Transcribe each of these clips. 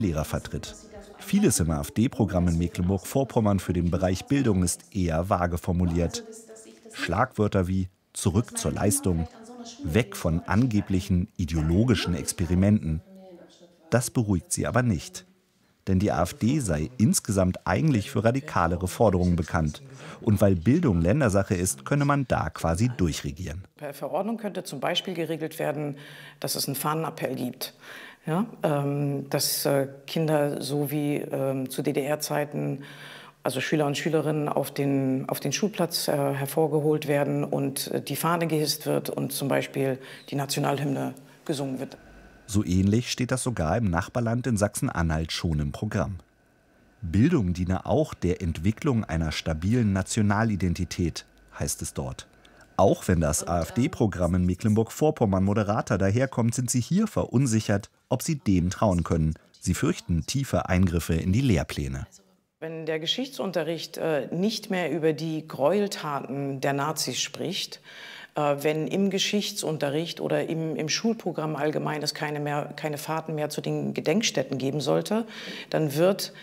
Lehrer vertritt. Vieles im AfD-Programm in Mecklenburg-Vorpommern für den Bereich Bildung ist eher vage formuliert. Schlagwörter wie „zurück zur Leistung“, weg von angeblichen ideologischen Experimenten. Das beruhigt sie aber nicht. Denn die AfD sei insgesamt eigentlich für radikalere Forderungen bekannt. Und weil Bildung Ländersache ist, könne man da quasi durchregieren. Per Verordnung könnte zum Beispiel geregelt werden, dass es einen Fahnenappell gibt. Ja, dass Kinder so wie zu DDR-Zeiten, also Schüler und Schülerinnen auf den Schulplatz hervorgeholt werden und die Fahne gehisst wird und zum Beispiel die Nationalhymne gesungen wird. So ähnlich steht das sogar im Nachbarland in Sachsen-Anhalt schon im Programm. Bildung diene auch der Entwicklung einer stabilen Nationalidentität, heißt es dort. Auch wenn das AfD-Programm in Mecklenburg-Vorpommern moderater daherkommt, sind sie hier verunsichert, ob sie dem trauen können. Sie fürchten tiefe Eingriffe in die Lehrpläne. Wenn der Geschichtsunterricht nicht mehr über die Gräueltaten der Nazis spricht, wenn im Geschichtsunterricht oder im Schulprogramm allgemein es keine Fahrten mehr zu den Gedenkstätten geben sollte, dann wird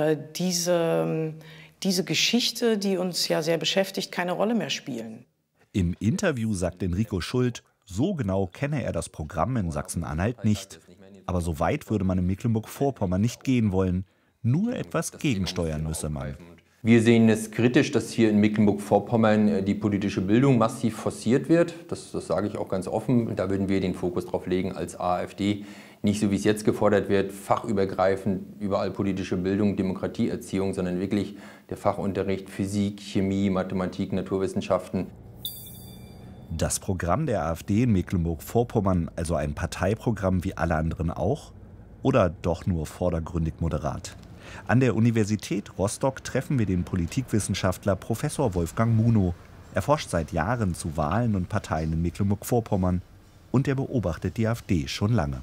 diese Geschichte, die uns ja sehr beschäftigt, keine Rolle mehr spielen. Im Interview sagt Enrico Schult, so genau kenne er das Programm in Sachsen-Anhalt nicht. Aber so weit würde man in Mecklenburg-Vorpommern nicht gehen wollen. Nur etwas gegensteuern müsse man. Wir sehen es kritisch, dass hier in Mecklenburg-Vorpommern die politische Bildung massiv forciert wird. Das sage ich auch ganz offen. Da würden wir den Fokus drauf legen als AfD. Nicht so, wie es jetzt gefordert wird, fachübergreifend, überall politische Bildung, Demokratieerziehung, sondern wirklich der Fachunterricht Physik, Chemie, Mathematik, Naturwissenschaften. Das Programm der AfD in Mecklenburg-Vorpommern, also ein Parteiprogramm wie alle anderen auch? Oder doch nur vordergründig moderat? An der Universität Rostock treffen wir den Politikwissenschaftler Professor Wolfgang Munow. Er forscht seit Jahren zu Wahlen und Parteien in Mecklenburg-Vorpommern und er beobachtet die AfD schon lange.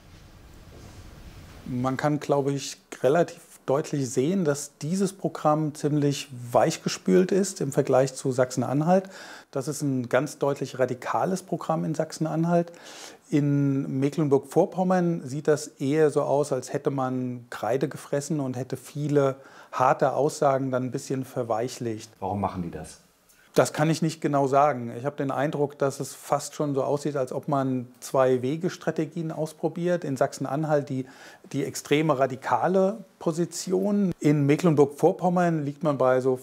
Man kann, glaube ich, relativ deutlich sehen, dass dieses Programm ziemlich weichgespült ist im Vergleich zu Sachsen-Anhalt. Das ist ein ganz deutlich radikales Programm in Sachsen-Anhalt. In Mecklenburg-Vorpommern sieht das eher so aus, als hätte man Kreide gefressen und hätte viele harte Aussagen dann ein bisschen verweichlicht. Warum machen die das? Das kann ich nicht genau sagen. Ich habe den Eindruck, dass es fast schon so aussieht, als ob man Zwei-Wege-Strategien ausprobiert. In Sachsen-Anhalt die extreme radikale Position. In Mecklenburg-Vorpommern liegt man bei so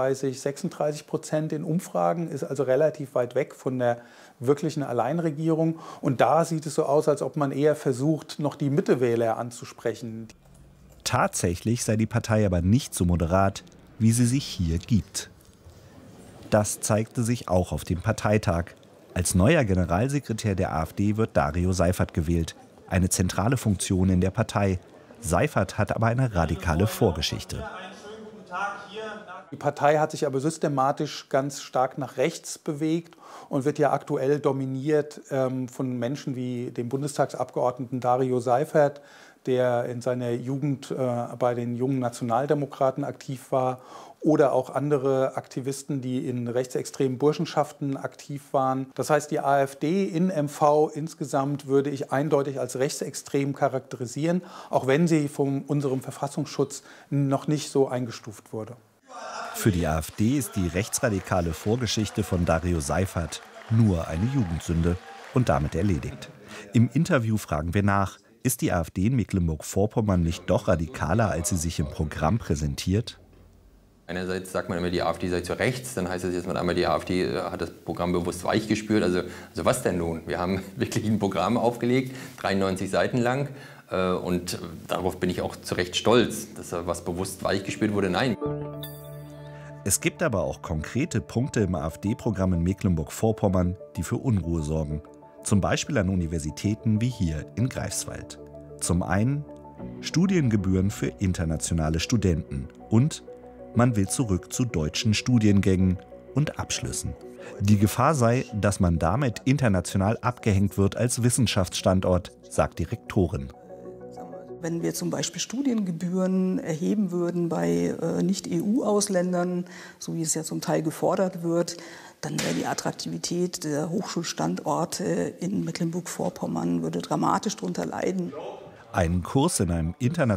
35–36% in Umfragen, ist also relativ weit weg von der wirklichen Alleinregierung. Und da sieht es so aus, als ob man eher versucht, noch die Mittewähler anzusprechen. Tatsächlich sei die Partei aber nicht so moderat, wie sie sich hier gibt. Das zeigte sich auch auf dem Parteitag. Als neuer Generalsekretär der AfD wird Dario Seifert gewählt. Eine zentrale Funktion in der Partei. Seifert hat aber eine radikale Vorgeschichte. Die Partei hat sich aber systematisch ganz stark nach rechts bewegt und wird ja aktuell dominiert von Menschen wie dem Bundestagsabgeordneten Dario Seifert, der in seiner Jugend bei den Jungen Nationaldemokraten aktiv war, oder auch andere Aktivisten, die in rechtsextremen Burschenschaften aktiv waren. Das heißt, die AfD in MV insgesamt würde ich eindeutig als rechtsextrem charakterisieren, auch wenn sie von unserem Verfassungsschutz noch nicht so eingestuft wurde. Für die AfD ist die rechtsradikale Vorgeschichte von Dario Seifert nur eine Jugendsünde und damit erledigt. Im Interview fragen wir nach, ist die AfD in Mecklenburg-Vorpommern nicht doch radikaler, als sie sich im Programm präsentiert? Einerseits sagt man immer, die AfD sei zu rechts, dann heißt es jetzt mal einmal, die AfD hat das Programm bewusst weich gespürt. Also was denn nun? Wir haben wirklich ein Programm aufgelegt, 93 Seiten lang. Und darauf bin ich auch zu Recht stolz, dass da was bewusst weich gespürt wurde. Nein. Es gibt aber auch konkrete Punkte im AfD-Programm in Mecklenburg-Vorpommern, die für Unruhe sorgen. Zum Beispiel an Universitäten wie hier in Greifswald. Zum einen Studiengebühren für internationale Studenten und man will zurück zu deutschen Studiengängen und Abschlüssen. Die Gefahr sei, dass man damit international abgehängt wird als Wissenschaftsstandort, sagt die Rektorin. Wenn wir zum Beispiel Studiengebühren erheben würden bei Nicht-EU-Ausländern, so wie es ja zum Teil gefordert wird, dann wäre die Attraktivität der Hochschulstandorte in Mecklenburg-Vorpommern würde dramatisch darunter leiden. Einen Kurs in einem internationalen